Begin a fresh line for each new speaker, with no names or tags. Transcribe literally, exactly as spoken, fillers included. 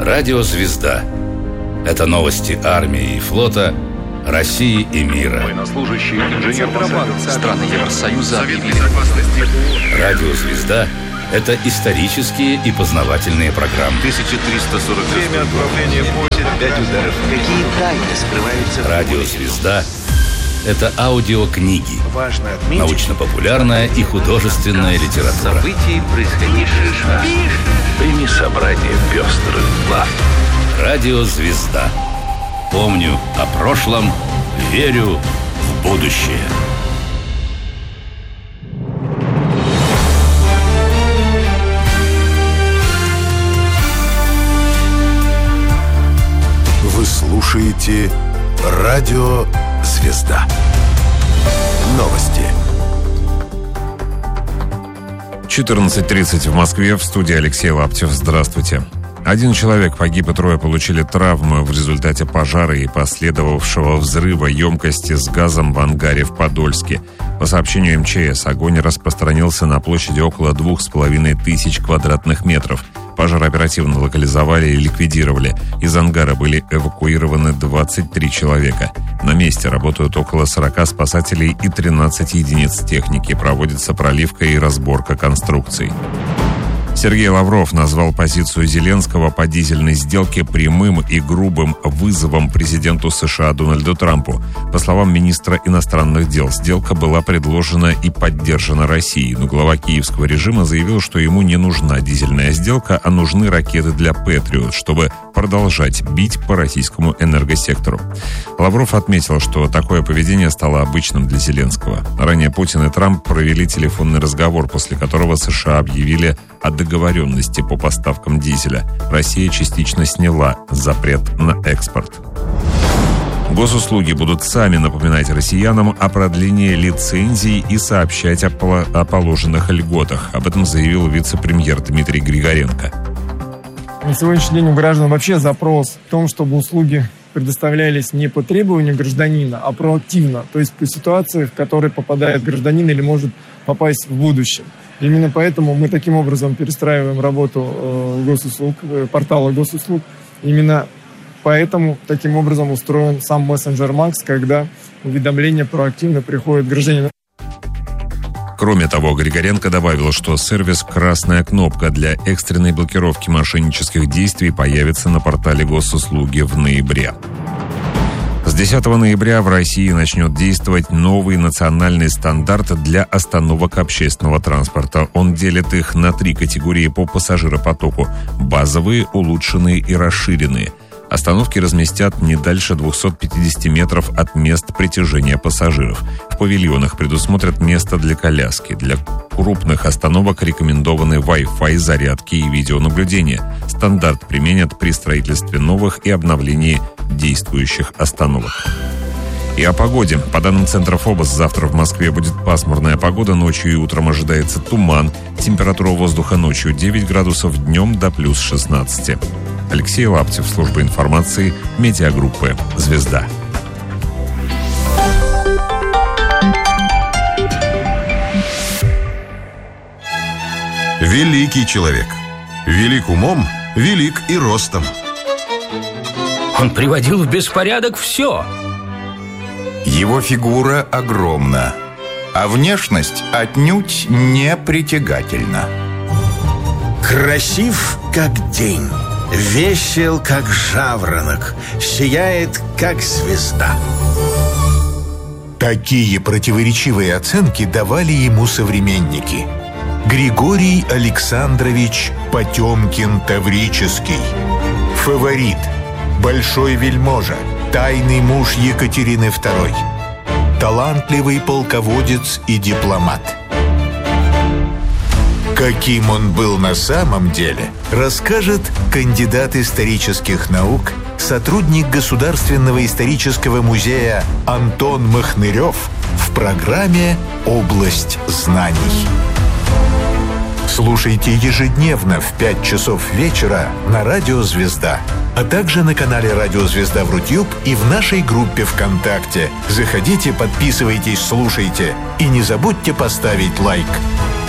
Радио «Звезда». Это новости армии и флота, России и мира.
Военнослужащие, инженер страны Евросоюза объявили.
Радио «Звезда» — это исторические и познавательные программы.
тысяча триста сорок Время отправления поезда. Пять ударов.
Какие тайны скрываются в
Радио «Звезда» — это аудиокниги,
Важно отметить,
научно-популярная и художественная литература.
События, происходившие с нами. Прими собрание пестрых глав.
Радио «Звезда». Помню о прошлом, верю в будущее.
Вы слушаете Радио «Звезда». Новости.
четырнадцать тридцать в Москве. В студии Алексей Лаптев. Здравствуйте. Один человек погиб и трое получили травмы в результате пожара и последовавшего взрыва емкости с газом в ангаре в Подольске. По сообщению эм че эс, огонь распространился на площади около двух с половиной тысяч квадратных метров. Пожар оперативно локализовали и ликвидировали. Из ангара были эвакуированы двадцать три человека. На месте работают около сорока спасателей и тринадцать единиц техники. Проводится проливка и разборка конструкций. Сергей Лавров назвал позицию Зеленского по дизельной сделке прямым и грубым вызовом президенту США Дональду Трампу. По словам министра иностранных дел, сделка была предложена и поддержана Россией, но глава киевского режима заявил, что ему не нужна дизельная сделка, а нужны ракеты для Патриот, чтобы продолжать бить по российскому энергосектору. Лавров отметил, что такое поведение стало обычным для Зеленского. Ранее Путин и Трамп провели телефонный разговор, после которого США объявили о договоренности по поставкам дизеля. Россия частично сняла запрет на экспорт. Госуслуги будут сами напоминать россиянам о продлении лицензий и сообщать о, поло- о положенных льготах. Об этом заявил вице-премьер Дмитрий Григоренко.
На сегодняшний день у граждан вообще запрос в том, чтобы услуги предоставлялись не по требованию гражданина, а проактивно, то есть по ситуации, в которой попадает гражданин или может попасть в будущем. Именно поэтому мы таким образом перестраиваем работу э, госуслуг, э, портала госуслуг. Именно поэтому таким образом устроен сам мессенджер Макс, когда уведомления проактивно приходят к гражданину.
Кроме того, Григоренко добавил, что сервис «Красная кнопка» для экстренной блокировки мошеннических действий появится на портале госуслуги в ноябре. С десятого ноября в России начнет действовать новый национальный стандарт для остановок общественного транспорта. Он делит их на три категории по пассажиропотоку: базовые, улучшенные и расширенные. Остановки разместят не дальше двухсот пятидесяти метров от мест притяжения пассажиров. В павильонах предусмотрят место для коляски. Для крупных остановок рекомендованы Wi-Fi, зарядки и видеонаблюдение. Стандарт применят при строительстве новых и обновлении действующих остановок. И о погоде. По данным Центра ФОБОС, завтра в Москве будет пасмурная погода. Ночью и утром ожидается туман. Температура воздуха ночью девять градусов, днем до плюс шестнадцати. Алексей Лаптев, служба информации, медиагруппы «Звезда».
Великий человек. Велик умом, велик и ростом.
Он приводил в беспорядок все.
Его фигура огромна, а внешность отнюдь не притягательна.
красив, как день, весел, как жаворонок, сияет, как звезда.
Такие противоречивые оценки давали ему современники. Григорий Александрович Потемкин-Таврический. Фаворит, большой вельможа, тайный муж Екатерины второй. Талантливый полководец и дипломат. Каким он был на самом деле, расскажет кандидат исторических наук, сотрудник Государственного исторического музея Антон Махнырев в программе «Область знаний». Слушайте ежедневно в пять часов вечера на Радио «Звезда», а также на канале «Радио Звезда» в Рутюб и в нашей группе ВКонтакте. Заходите, подписывайтесь, слушайте и не забудьте поставить лайк.